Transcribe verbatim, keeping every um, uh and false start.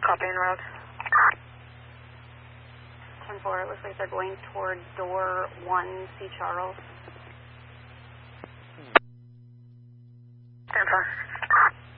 Copy en route. ten four, it looks like they're going toward door one, C. Charles. ten four.